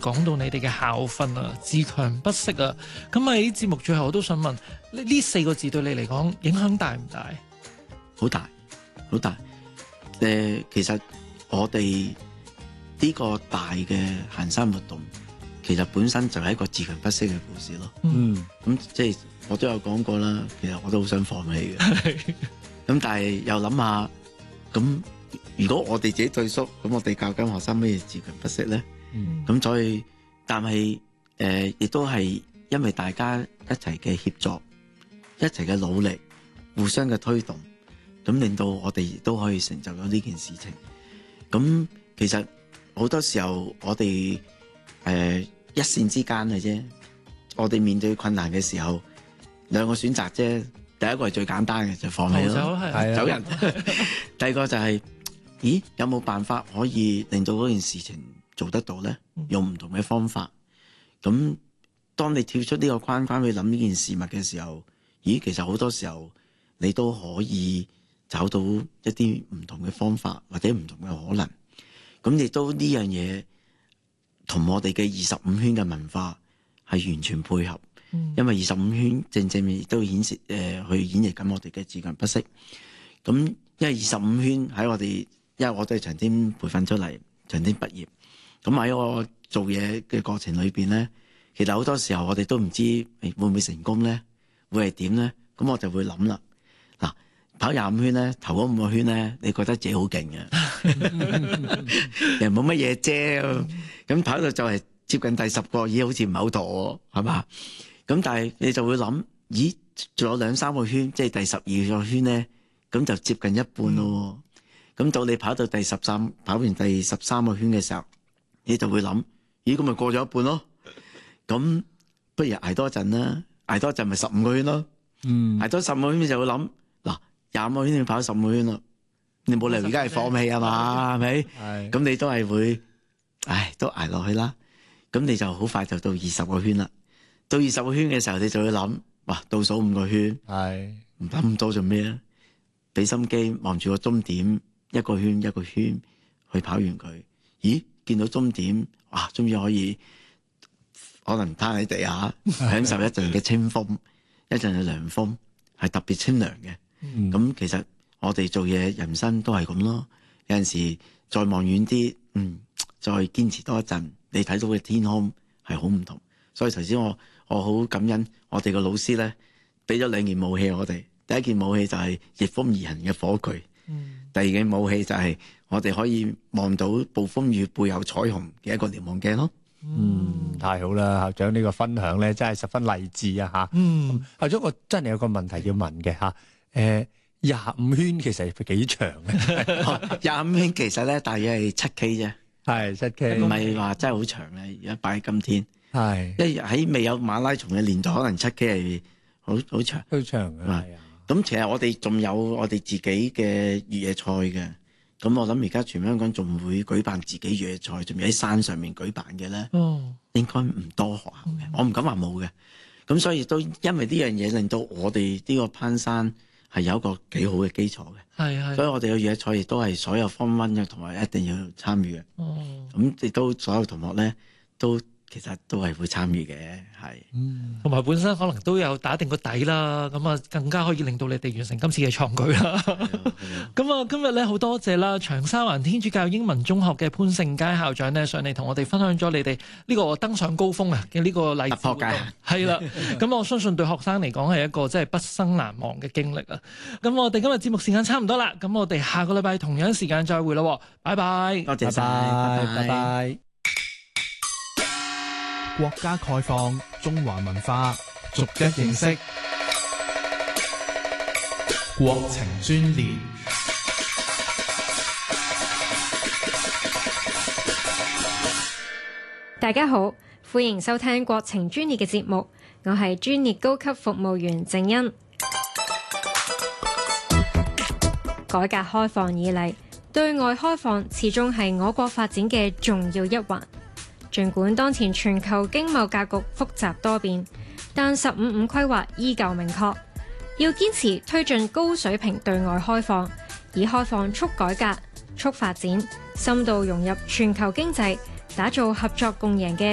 講到你哋嘅校訓啊，自強不息啊。咁喺節目最後我都想問，呢4個字對你嚟講影響大唔大？ 好大，好大。其實我哋呢個大嘅行山活動，其實本身就係一個自強不息嘅故事咯。咁即係我都有講過啦，其實我都好想放棄嘅。咁但係又諗下，咁如果我哋自己退縮，咁我哋教緊學生咩自強不息咧？咁所以，但係亦都係因為大家一齊嘅協作，一齊嘅努力，互相嘅推動，咁令到我哋亦都可以成就咗呢件事情。咁其實好多時候我哋一線之間嘅啫，我哋面對困難嘅時候，兩個選擇啫。第一個係最簡單嘅，就放棄咯，走人。第二個就係，咦，有冇辦法可以令到嗰件事情做得到咧？用唔同嘅方法。咁當你跳出呢個框框去諗呢件事物嘅時候，咦，其實好多時候你都可以找到一啲唔同嘅方法或者唔同嘅可能。咁亦都呢樣嘢同我哋嘅25圈嘅文化係完全配合。因為25圈正正亦都顯示去演繹緊我哋嘅自強不息。咁因為25圈喺我哋，因為我都係長天培訓出嚟，長天畢業。咁喺我做嘢嘅過程裏邊咧，其實好多時候我哋都唔知會唔會成功咧，會係點咧？咁我就會諗啦。嗱，跑25圈咧，頭嗰5個圈咧，你覺得自己好勁嘅，又冇乜嘢啫。咁跑到就係接近第10個，咦，好似唔係好妥喎，係嘛？咁但係你就會諗，咦，仲有2-3個圈，即係第12個圈咧，咁就接近一半咯。咁到你跑到跑完第13個圈嘅時候，你就會諗，咦，咁咪過咗一半咯。咁不如捱多陣啦，捱多陣咪15個圈咯。捱多15個圈你就會諗，嗱，25個圈你跑15個圈咯，你冇理由而家係放棄啊嘛，係咪？咁你都係會，都捱落去啦。咁你就好快就到20個圈啦。到20個圈嘅時候，你就會諗，哇，倒數5個圈，唔諗咁多做咩啊？俾心機望住個終點，一個圈一個圈去跑完佢。咦，見到終點，哇，終於可以可能攤喺地下，享受一陣嘅清風，一陣嘅涼風，係特別清涼嘅。咁其實我哋做嘢人生都係咁咯。有陣時再望遠啲，再堅持多一陣，你睇到嘅天空係好唔同。所以頭先我好感恩我哋個老師咧，俾咗2件武器我哋。第一件武器就係逆風而行嘅火炬，第二件武器就係我哋可以望到暴風雨背後彩虹嘅一個瞭望鏡咯。 太好啦，校長呢個分享咧真係十分勵志啊嚇。校長，我真係有個問題要問嘅嚇。25圈其實係幾長嘅 ？25圈其實咧大約係7K 啫， 係7K， 唔係話真係好長咧。而家擺喺今天。 係， 因為喺未有馬拉松嘅年代，可能7K係好長， 好長嘅。係啊， 咁其實我哋仲有我哋自己嘅越野賽嘅。咁我諗而家全香港仲會舉辦自己越野賽，仲要喺山上面舉辦嘅咧，應該唔多學校嘅。我唔敢話冇嘅。咁所以都因為呢樣嘢，令到我哋呢個攀山係有一個幾好嘅基礎嘅。所以我哋嘅越野賽亦都係所有Form 1嘅同學一定要參與嘅。咁亦都所有同學咧都。其實都係會參與嘅，係， 同埋本身可能都有打定個底啦，咁啊更加可以令到你哋完成今次嘅創舉啦。咁啊，今日咧好多謝啦，長沙灣天主教英文中學嘅潘聖佳校長咧上嚟同我哋分享咗你哋呢個登上高峰啊嘅呢個例子活動，係啦。咁我相信對學生嚟講係一個真係畢生難忘嘅經歷啊。咁我哋今日節目時間差唔多啦，咁我哋下個禮拜同樣時間再會啦，拜拜。 多謝晒， 拜拜。 國家概況，中華文化逐一認識。國情專列， 大家好，歡迎收聽國情專列嘅節目，我係專列高級服務員鄭欣。改革開放以嚟，對外開放始終係我國發展嘅重要一環。儘管當前全球經貿格局複雜多變，但15-5規劃依舊明確，要堅持推進高水平對外開放，以開放促改革、促發展，深度融入全球經濟，打造合作共贏嘅